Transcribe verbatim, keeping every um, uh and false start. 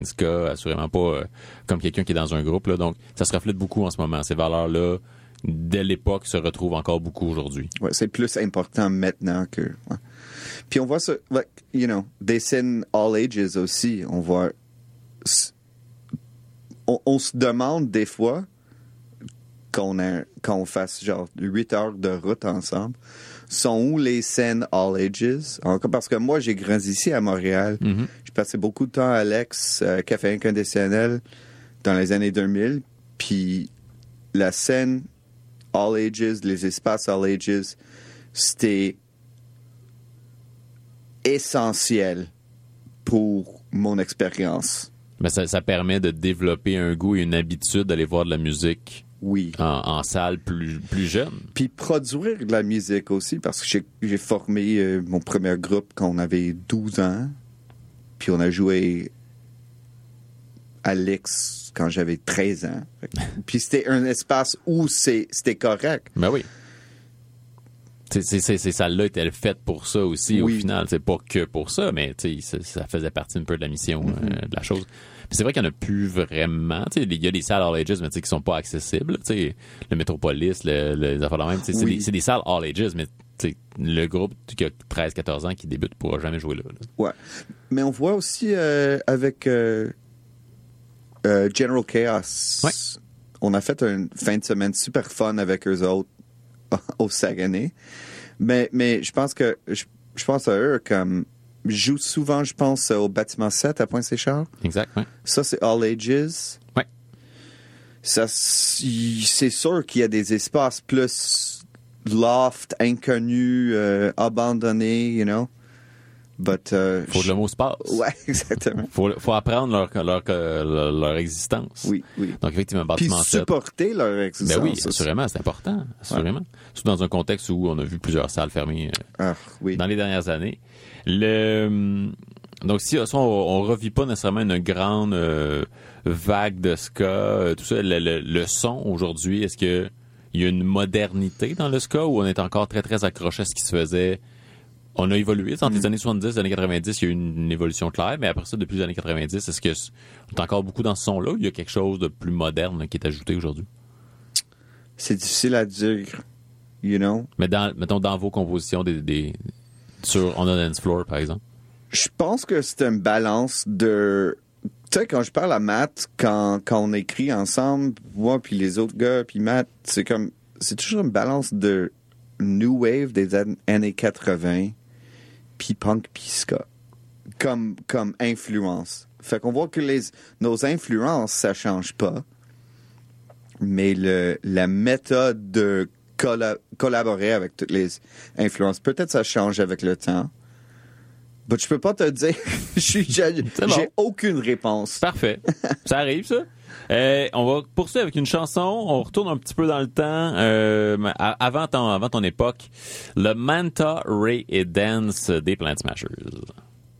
ska, assurément pas euh, comme quelqu'un qui est dans un groupe. Là. Donc, ça se reflète beaucoup en ce moment. Ces valeurs-là, dès l'époque, se retrouvent encore beaucoup aujourd'hui. Ouais, c'est plus important maintenant que... Ouais. Puis on voit ça, like, you know, des scènes all ages aussi. On voit... On, on se demande des fois qu'on, a, qu'on fasse genre huit heures de route ensemble, sont où les scènes all ages? Encore parce que moi, j'ai grandi ici à Montréal. Mm-hmm. J'ai passé beaucoup de temps à Alex, euh, Café Inconditionnel, dans les années deux mille. Puis la scène all ages, les espaces all ages, c'était essentiel pour mon expérience. Mais ça, ça permet de développer un goût et une habitude d'aller voir de la musique oui. en, en salle plus, plus jeune. Puis produire de la musique aussi, parce que j'ai, j'ai formé euh, mon premier groupe quand on avait douze ans. Puis on a joué à l'X quand j'avais treize ans. Puis c'était un espace où c'est, c'était correct. Ben oui. C'est, c'est, c'est, ces salles-là étaient faites pour ça aussi, oui. Au final. C'est pas que pour ça, mais ça, ça faisait partie un peu de la mission mm-hmm. euh, de la chose. Puis c'est vrai qu'il n'y en a plus vraiment. Il y a des salles all ages, mais qui sont pas accessibles. T'sais, le Metropolis, le, le, les affaires de même. C'est, oui. des, c'est des salles all ages, mais le groupe qui a treize quatorze ans qui débute ne pourra jamais jouer là, là. Ouais. Mais on voit aussi euh, avec euh, euh, General Chaos. Ouais. On a fait une fin de semaine super fun avec eux autres au Saguenay. Mais, mais je pense que je, je pense à eux comme je joue souvent, je pense, au bâtiment sept à Pointe-Saint-Charles. Exact, oui. Ça, c'est all ages. Oui. Ça, c'est sûr qu'il y a des espaces plus loft, inconnus, euh, abandonnés, you know. But, uh, faut que le mot se passe. Ouais, exactement. faut, faut apprendre leur, leur, leur, leur existence. Oui, oui. Donc, effectivement, bâtiment Puis supporter sept. leur existence. Ben oui, assurément, c'est important. Assurément. Ouais. Surtout dans un contexte où on a vu plusieurs salles fermées euh, ah, oui. dans les dernières années. Le, donc, si, si on, on revit pas nécessairement une grande euh, vague de ska, euh, tout ça, le, le, le son aujourd'hui, est-ce que il y a une modernité dans le ska ou on est encore très, très accroché à ce qui se faisait? On a évolué. Entre mm. les années soixante-dix et les années quatre-vingt-dix, il y a eu une, une évolution claire, mais après ça, depuis les années quatre-vingt-dix, est-ce que on est encore beaucoup dans ce son-là ou il y a quelque chose de plus moderne là, qui est ajouté aujourd'hui? C'est difficile à dire, you know? Mais dans, mettons, dans vos compositions des, des, sur On a Dance Floor, par exemple? Je pense que c'est une balance de... Tu sais, quand je parle à Matt, quand, quand on écrit ensemble, moi puis les autres gars, puis Matt, c'est comme... C'est toujours une balance de new wave des années quatre-vingts puis punk puis ska comme, comme influence. Fait qu'on voit que les, nos influences, ça change pas, mais le, la méthode de colla- collaborer avec toutes les influences, peut-être ça change avec le temps. Mais je peux pas te dire. j'ai, j'ai, bon. j'ai aucune réponse. Parfait. Ça arrive, ça. Euh, on va poursuivre avec une chanson. On retourne un petit peu dans le temps, euh, avant ton, avant ton époque. Le Manta Ray et Dance des Plant Smashers.